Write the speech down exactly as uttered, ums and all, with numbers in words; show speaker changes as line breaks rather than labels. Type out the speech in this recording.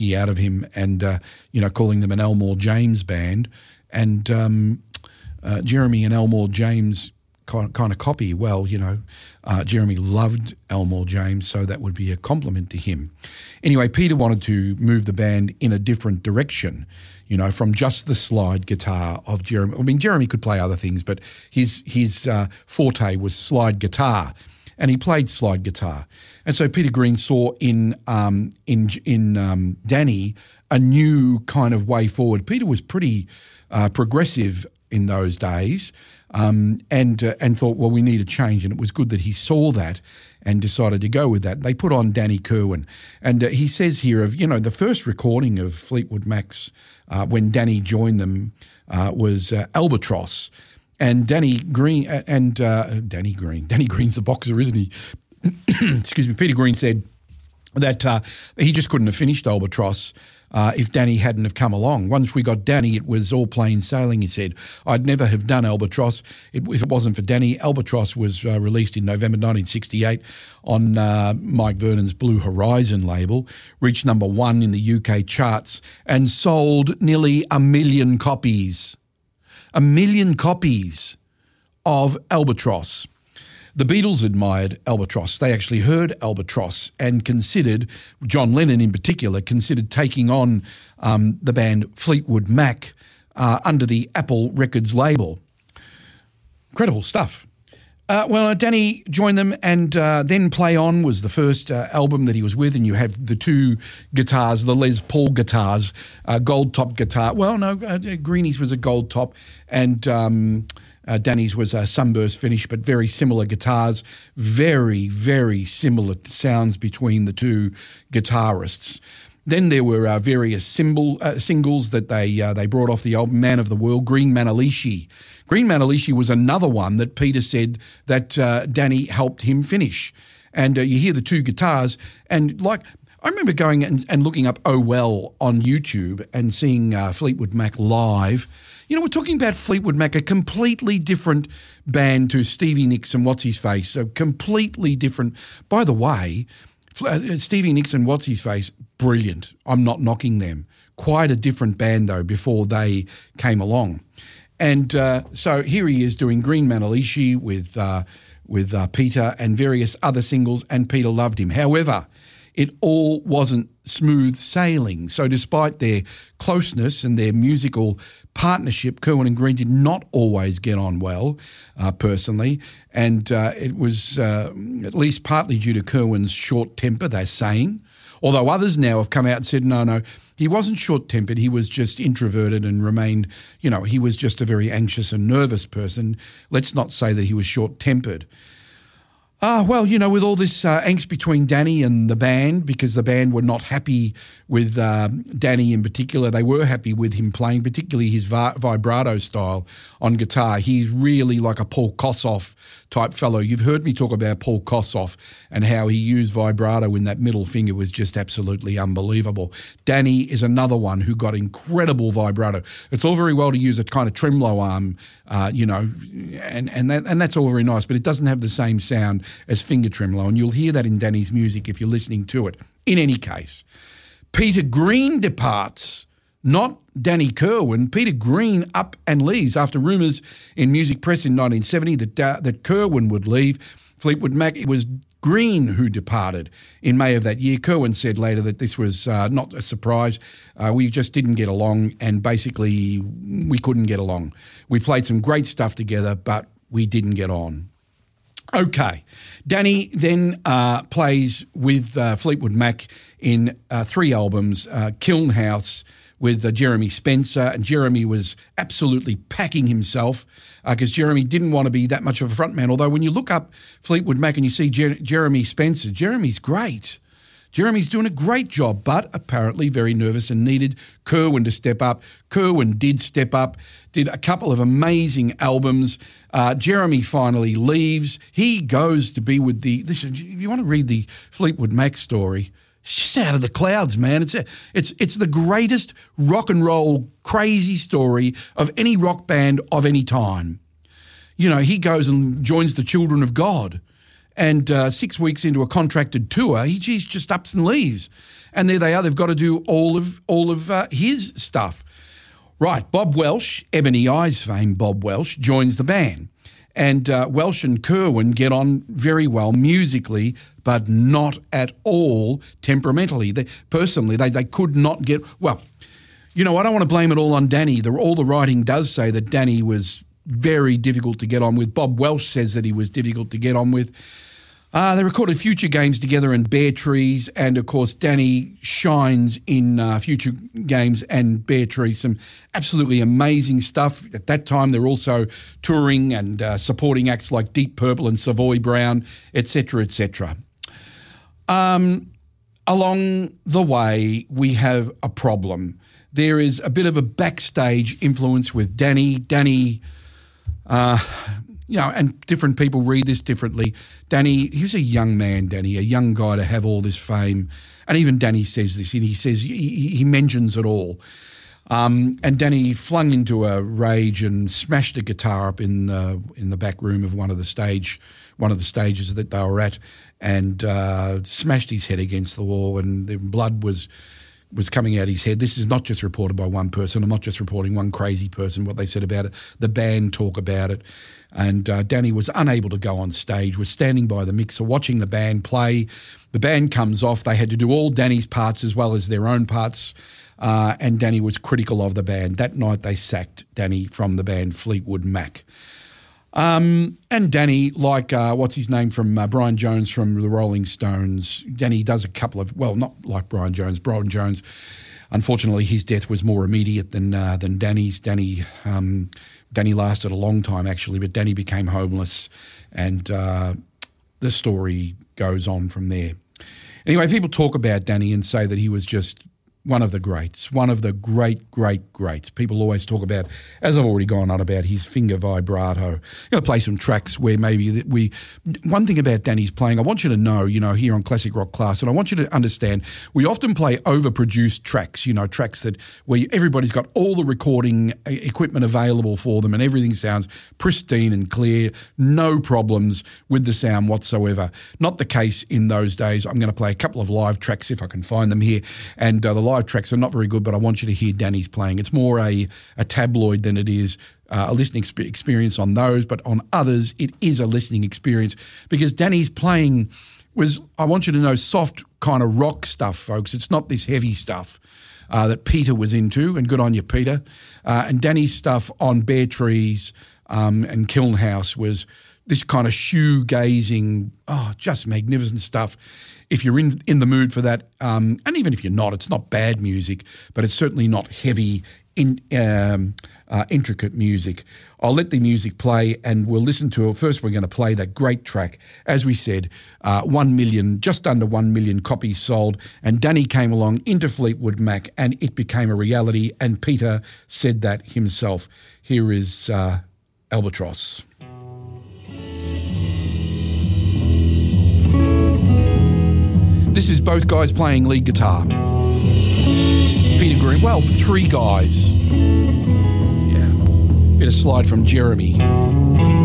out of him and, uh, you know, calling them an Elmore James band. And um, uh, Jeremy and Elmore James kind of copy. Well, you know, uh, Jeremy loved Elmore James, so that would be a compliment to him. Anyway, Peter wanted to move the band in a different direction, you know, from just the slide guitar of Jeremy. I mean, Jeremy could play other things, but his his uh, forte was slide guitar, and he played slide guitar. And so Peter Green saw in um, in in um, Danny a new kind of way forward. Peter was pretty uh, progressive in those days, um, and uh, and thought, well, we need a change, and it was good that he saw that and decided to go with that. They put on Danny Kirwan, and uh, he says here of, you know, the first recording of Fleetwood Mac's uh, when Danny joined them uh, was uh, Albatross, and Danny Green uh, and uh, Danny Green, Danny Green's the boxer, isn't he? Excuse me. Peter Green said that uh, he just couldn't have finished Albatross Uh, if Danny hadn't have come along. Once we got Danny, it was all plain sailing, he said. I'd never have done Albatross it, if it wasn't for Danny. Albatross was uh, released in November nineteen sixty-eight on uh, Mike Vernon's Blue Horizon label, reached number one in the U K charts and sold nearly a million copies. A million copies of Albatross. The Beatles admired Albatross. They actually heard Albatross and considered, John Lennon in particular, considered taking on um, the band Fleetwood Mac uh, under the Apple Records label. Incredible stuff. Uh, well, Danny joined them, and uh, then Play On was the first uh, album that he was with, and you had the two guitars, the Les Paul guitars, uh, gold top guitar. Well, no, uh, Greeny's was a gold top, and um, uh, Danny's was a sunburst finish, but very similar guitars, very, very similar sounds between the two guitarists. Then there were uh, various symbol, uh, singles that they uh, they brought off the album, Man of the World, Green Manalishi. Green Manalishi was another one that Peter said that uh, Danny helped him finish. And uh, you hear the two guitars, and like I remember going and, and looking up Oh Well on YouTube and seeing uh, Fleetwood Mac live. You know, we're talking about Fleetwood Mac, a completely different band to Stevie Nicks and What's-His-Face, a completely different. By the way, Stevie Nicks and What's-His-Face, brilliant. I'm not knocking them. Quite a different band, though, before they came along. And uh, so here he is doing Green Manalishi with, uh, with uh, Peter and various other singles, and Peter loved him. However, it all wasn't smooth sailing. So despite their closeness and their musical partnership, Kirwan and Green did not always get on well, uh, personally, and uh, it was uh, at least partly due to Kirwan's short temper, they're saying, although others now have come out and said, no, no, he wasn't short-tempered, he was just introverted and remained, you know, he was just a very anxious and nervous person. Let's not say that he was short-tempered. Ah, well, you know, with all this uh, angst between Danny and the band, because the band were not happy with uh, Danny in particular. They were happy with him playing, particularly his vi- vibrato style on guitar. He's really like a Paul Kossoff type fellow. You've heard me talk about Paul Kossoff and how he used vibrato in that middle finger was just absolutely unbelievable. Danny is another one who got incredible vibrato. It's all very well to use a kind of tremolo arm, uh, you know, and and that, and that's all very nice, but it doesn't have the same sound as finger tremolo, and you'll hear that in Danny's music if you're listening to it. In any case, Peter Green departs, not Danny Kirwan. Peter Green up and leaves after rumours in Music Press in nineteen seventy that uh, that Kirwan would leave Fleetwood Mac. It was Green who departed in May of that year. Kirwan said later that this was uh, not a surprise. Uh, we just didn't get along, and basically we couldn't get along. We played some great stuff together, but we didn't get on. Okay, Danny then uh, plays with uh, Fleetwood Mac in uh, three albums, uh, Kiln House with uh, Jeremy Spencer, and Jeremy was absolutely packing himself because uh, Jeremy didn't want to be that much of a frontman, although when you look up Fleetwood Mac and you see Jer- Jeremy Spencer, Jeremy's great. Jeremy's doing a great job, but apparently very nervous and needed Kirwan to step up. Kirwan did step up, did a couple of amazing albums. Uh, Jeremy finally leaves. He goes to be with the, this, if you want to read the Fleetwood Mac story, it's just out of the clouds, man. It's a, it's it's the greatest rock and roll crazy story of any rock band of any time. You know, he goes and joins the Children of God. And uh, six weeks into a contracted tour, he, he's just ups and leaves. And there they are. They've got to do all of all of uh, his stuff. Right, Bob Welsh, Ebony Eyes fame Bob Welsh, joins the band. And uh, Welsh and Kerwin get on very well musically, but not at all temperamentally. They, personally, they, they could not get... Well, you know, I don't want to blame it all on Danny. The, all the writing does say that Danny was very difficult to get on with. Bob Welsh says that he was difficult to get on with. Uh, they recorded Future Games together in Bare Trees, and of course Danny shines in uh, Future Games and Bare Trees. Some absolutely amazing stuff. At that time, they're also touring and uh, supporting acts like Deep Purple and Savoy Brown, et cetera, et cetera. Um, along the way, we have a problem. There is a bit of a backstage influence with Danny. Danny... Uh, You know, and different people read this differently. Danny, he was a young man, Danny, a young guy to have all this fame. And even Danny says this, and he says, he, he mentions it all. Um, and Danny flung into a rage and smashed a guitar up in the, in the back room of one of the stage, one of the stages that they were at, and uh, smashed his head against the wall, and the blood was... was coming out his head. This is not just reported by one person. I'm not just reporting one crazy person, what they said about it. The band talk about it. And uh, Danny was unable to go on stage, was standing by the mixer watching the band play. The band comes off. They had to do all Danny's parts as well as their own parts. Uh, and Danny was critical of the band. That night they sacked Danny from the band Fleetwood Mac. Um, and Danny, like, uh, what's his name from uh, Brian Jones from the Rolling Stones, Danny does a couple of, well, not like Brian Jones. Brian Jones, unfortunately, his death was more immediate than uh, than Danny's. Danny um, Danny lasted a long time, actually, but Danny became homeless, and uh, the story goes on from there. Anyway, people talk about Danny and say that he was just one of the greats, one of the great, great, greats. People always talk about, as I've already gone on about, his finger vibrato. I'm going to play some tracks where maybe we... One thing about Danny's playing, I want you to know, you know, here on Classic Rock Class, and I want you to understand, we often play overproduced tracks, you know, tracks that where everybody's got all the recording equipment available for them and everything sounds pristine and clear, no problems with the sound whatsoever. Not the case in those days. I'm going to play a couple of live tracks if I can find them here, and uh, the live tracks are not very good, but I want you to hear Danny's playing. It's more a, a tabloid than it is uh, a listening exp- experience on those, but on others it is a listening experience because Danny's playing was, I want you to know, soft kind of rock stuff, folks. It's not this heavy stuff uh, that Peter was into, and good on you, Peter. Uh, and Danny's stuff on Bare Trees um, and Kiln House was this kind of shoe-gazing, oh, just magnificent stuff. If you're in in the mood for that, um, and even if you're not, it's not bad music, but it's certainly not heavy, in, um, uh, intricate music. I'll let the music play and we'll listen to it. First, we're going to play that great track. As we said, uh, one million, just under one million copies sold, and Danny came along into Fleetwood Mac and it became a reality, and Peter said that himself. Here is uh, Albatross. This is both guys playing lead guitar. Peter Green, well, three guys. Yeah. Bit of slide from Jeremy.